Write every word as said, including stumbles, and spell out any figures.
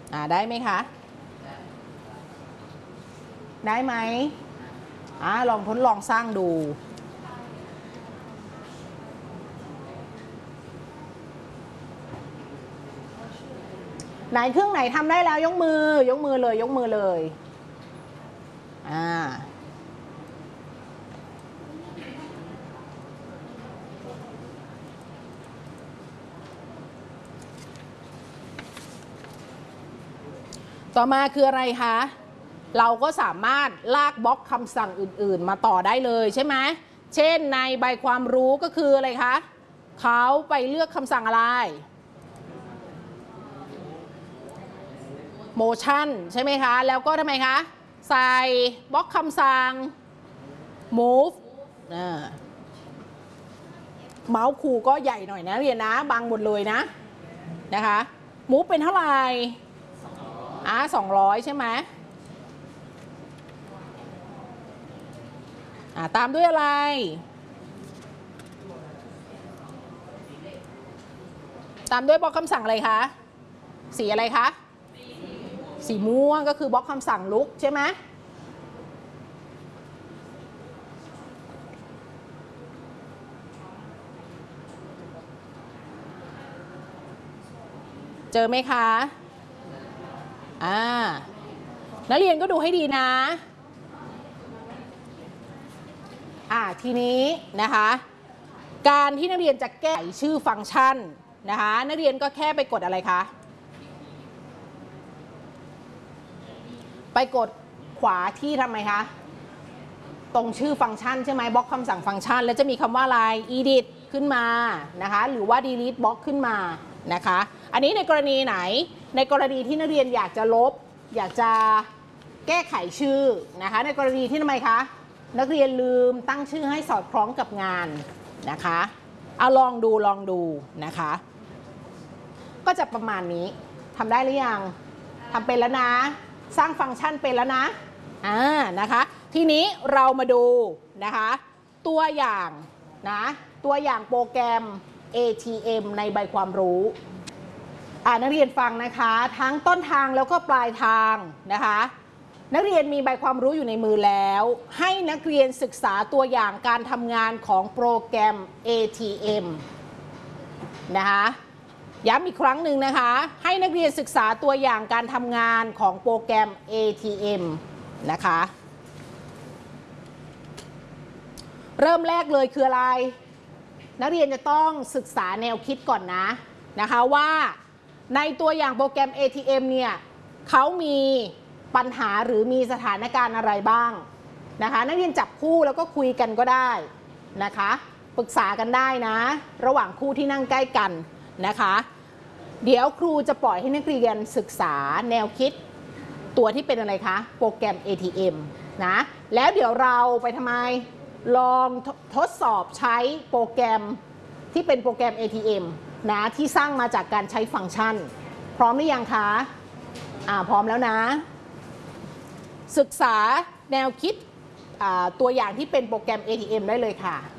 อ่าได้ไหมคะได้ไหมอ่าลองทดลองสร้างดูไหนเครื่องไหนทำได้แล้วยกมือยกมือเลยยกมือเลยอ่าต่อมาคืออะไรคะเราก็สามารถลากบล็อกคำสั่งอื่นๆมาต่อได้เลยใช่ไหมเช่นในใบความรู้ก็คืออะไรคะเขาไปเลือกคำสั่งอะไรmotion ใช่ไหมคะแล้วก็ทำไมคะใส่บล็อกคำสั่ง move เมาส์ครูก็ใหญ่หน่อยนะเรียนนะบังหมดเลยนะนะคะ move เป็นเท่าไหร่อ่ะสองร้อยใช่ไหมอ่ะตามด้วยอะไรตามด้วยบล็อกคำสั่งอะไรคะสีอะไรคะสีม่วงก็คือบล็อกคำสั่งลุกใช่ไหมเจอไหมคะอ่านักเรียนก็ดูให้ดีนะอ่าทีนี้นะคะการที่นักเรียนจะแก้ชื่อฟังก์ชันนะคะนักเรียนก็แค่ไปกดอะไรคะไปกดขวาที่ทำไมคะตรงชื่อฟังก์ชันใช่ไหมบล็อกคำสั่งฟังก์ชันแล้วจะมีคำว่าอะไร edit ขึ้นมานะคะหรือว่า delete บล็อกขึ้นมานะคะอันนี้ในกรณีไหนในกรณีที่นักเรียนอยากจะลบอยากจะแก้ไขชื่อนะคะในกรณีที่ทำไมคะนักเรียนลืมตั้งชื่อให้สอดคล้องกับงานนะคะเอาลองดูลองดูนะคะก็จะประมาณนี้ทำได้หรือยังทำเป็นแล้วนะสร้างฟังก์ชันเป็นแล้วนะอ่านะคะทีนี้เรามาดูนะคะตัวอย่างนะตัวอย่างโปรแกรม เอ ที เอ็ม ในใบความรู้อ่านักเรียนฟังนะคะทั้งต้นทางแล้วก็ปลายทางนะคะนักเรียนมีใบความรู้อยู่ในมือแล้วให้นักเรียนศึกษาตัวอย่างการทำงานของโปรแกรม เอ ที เอ็ม นะคะย้ำอีกครั้งหนึ่งนะคะให้นักเรียนศึกษาตัวอย่างการทำงานของโปรแกรม เอ ที เอ็ม นะคะเริ่มแรกเลยคืออะไรนักเรียนจะต้องศึกษาแนวคิดก่อนนะนะคะว่าในตัวอย่างโปรแกรม เอ ที เอ็ม เนี่ยเขามีปัญหาหรือมีสถานการณ์อะไรบ้างนะคะนักเรียนจับคู่แล้วก็คุยกันก็ได้นะคะปรึกษากันได้นะระหว่างคู่ที่นั่งใกล้กันนะคะเดี๋ยวครูจะปล่อยให้นักเรียนศึกษาแนวคิดตัวที่เป็นอะไรคะโปรแกรม เอ ที เอ็ม นะแล้วเดี๋ยวเราไปทำไมลองทดสอบใช้โปรแกรมที่เป็นโปรแกรม เอ ที เอ็ม นะที่สร้างมาจากการใช้ฟังก์ชันพร้อมหรือยังคะอ่าพร้อมแล้วนะศึกษาแนวคิดตัวอย่างที่เป็นโปรแกรม เอ ที เอ็ม ได้เลยค่ะ